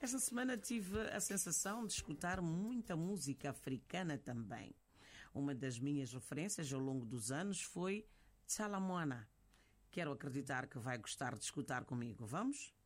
Esta semana tive a sensação de escutar muita música africana também. Uma das minhas referências ao longo dos anos foi Tsalamwana. Quero acreditar que vai gostar de escutar comigo. Vamos?